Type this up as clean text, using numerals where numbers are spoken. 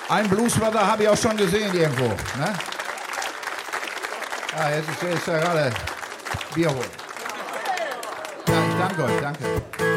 Einen Bluesbrother habe ich auch schon gesehen irgendwo. Ne? Ja, jetzt ist ja gerade Bier holen. Ja, ich danke euch, danke.